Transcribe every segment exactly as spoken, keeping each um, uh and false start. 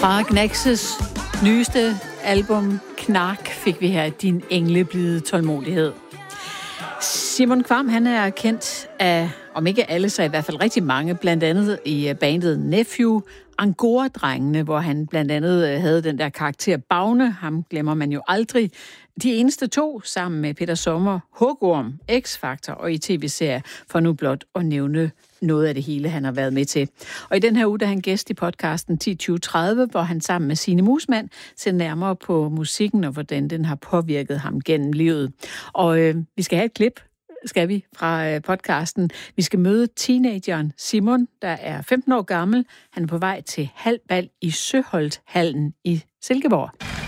Fra Gnaxes nyeste album Knark fik vi her Din engleblide tålmodighed. Simon Kvamm, han er kendt af, om ikke alle, så i hvert fald rigtig mange, blandt andet i bandet Nephew, Angora-drengene, hvor han blandt andet havde den der karakter Bagne, ham glemmer man jo aldrig. De eneste to, sammen med Peter Sommer, Hugorm, X-Factor og i tv-serier, for nu blot at nævne noget af det hele, han har været med til. Og i den her uge, der er han gæst i podcasten ti tyve tredive, hvor han sammen med Signe Musmann ser nærmere på musikken og hvordan den har påvirket ham gennem livet. Og øh, vi skal have et klip, skal vi, fra øh, podcasten. Vi skal møde teenageren Simon, der er femten år gammel. Han er på vej til halbal i Søholthallen i Silkeborg.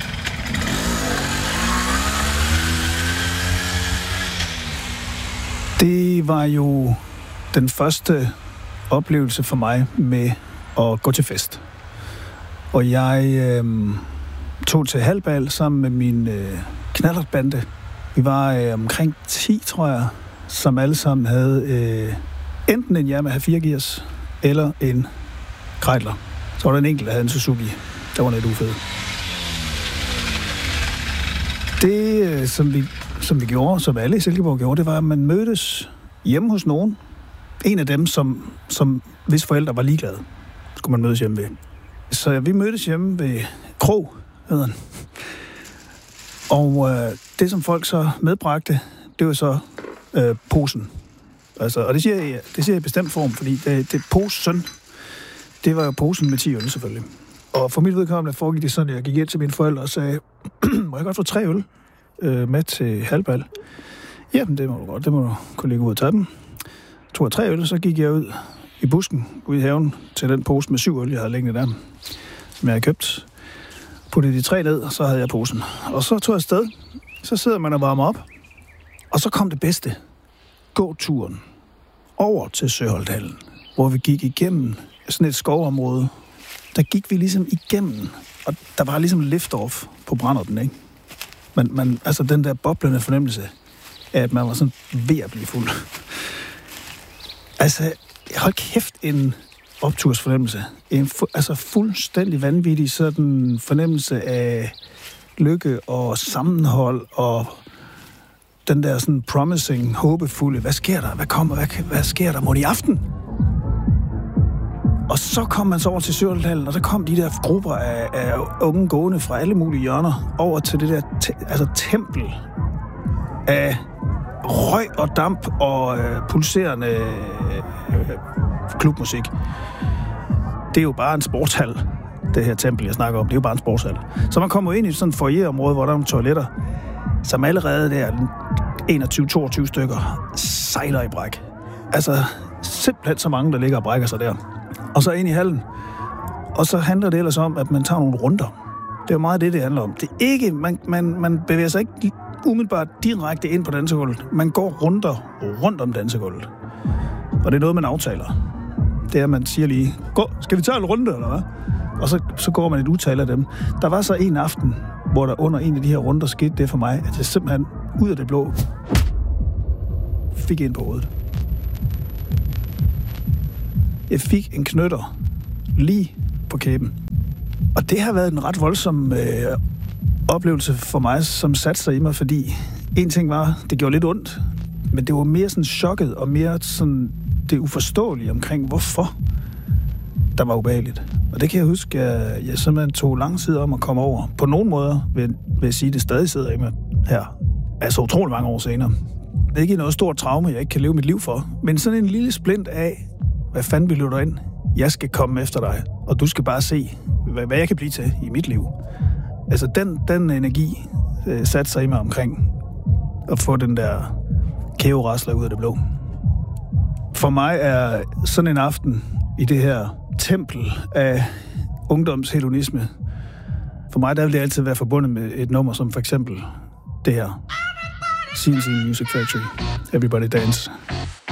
Det var jo den første oplevelse for mig med at gå til fest. Og jeg øh, tog til halbal sammen med min øh, knallertbande. Vi var øh, omkring ti, tror jeg, som alle sammen havde øh, enten en Yamaha fire gears eller en Kreidler. Så var der en enkelt, der havde en Suzuki. Der var lidt ufed. Det, øh, som vi, som vi gjorde, som alle i Silkeborg gjorde, det var, at man mødtes hjemme hos nogen. En af dem, som, som hvis forældre var ligeglade, skulle man mødes hjemme ved. Så vi mødtes hjemme ved Krog, hedder den. Og øh, det, som folk så medbragte, det var så øh, posen. Altså, og det siger, jeg, det siger jeg i bestemt form, fordi det, det pose-søn, det var jo posen med ti øl selvfølgelig. Og for mit vedkommende foregik det sådan, at jeg gik ind til mine forældre og sagde, må jeg godt få tre øl øh, med til halbal? Jamen, det må du godt, det må du kunne ligge ud og tage dem. Tog jeg tre øl, så gik jeg ud i busken, ude i haven, til den pose med syv øl, jeg havde liggende der, som jeg havde købt. Puttede de tre ned, og så havde jeg posen. Og så tog jeg afsted. Så sidder man og varmer op. Og så kom det bedste. Gåturen over til Søholthallen, hvor vi gik igennem sådan et skovområde. Der gik vi ligesom igennem, og der var ligesom lift-off på Branderten, ikke? Men, men altså den der boblende fornemmelse af, at man var sådan ved at blive fuld. Altså, hold kæft, en optursfornemmelse. En fu- altså fuldstændig vanvittig sådan fornemmelse af lykke og sammenhold og den der sådan promising, håbefulde, hvad sker der? Hvad kommer? Hvad, hvad sker der mod i aften? Og så kom man så over til Søholthallen, og der kom de der grupper af, af unge gående fra alle mulige hjørner over til det der te- altså tempel af røg og damp og øh, pulserende øh, klubmusik. Det er jo bare en sportshal, det her tempel, jeg snakker om. Det er jo bare en sportshal. Så man kommer ind i sådan et foyerområde, hvor der er nogle toiletter, som allerede der enogtyve toogtyve stykker sejler i bræk. Altså simpelthen så mange, der ligger og brækker sig der. Og så ind i hallen. Og så handler det ellers om, at man tager nogle runder. Det er jo meget det, det handler om. Det er ikke, man, man, man bevæger sig ikke umiddelbart direkte ind på dansegulvet. Man går runder rundt om dansegulvet. Og det er noget, man aftaler. Det er, at man siger lige, gå, skal vi tage en runde, eller hvad? Og så, så går man et udtale af dem. Der var så en aften, hvor der under en af de her runder skete det for mig, at jeg simpelthen ud af det blå fik en på hovedet. Jeg fik en knytter lige på kæben. Og det har været en ret voldsom øh, oplevelse for mig, som satte sig i mig, fordi en ting var, det gjorde lidt ondt, men det var mere sådan chokket og mere sådan det uforståelige omkring, hvorfor der var ubehageligt. Og det kan jeg huske, at jeg simpelthen tog lang tid om at komme over. På nogle måder vil, vil jeg sige, at det stadig sidder i mig her. Altså utrolig mange år senere. Det er ikke noget stort traume, jeg ikke kan leve mit liv for. Men sådan en lille splint af, hvad fanden vil du ind? Jeg skal komme efter dig, og du skal bare se, hvad, hvad jeg kan blive til i mit liv. Altså den, den energi øh, satte sig i mig omkring at få den der kæverasler ud af det blå. For mig er sådan en aften i det her tempel af ungdomshedonisme, for mig der vil det altid være forbundet med et nummer som for eksempel det her. C N C Music Factory. Everybody Dance.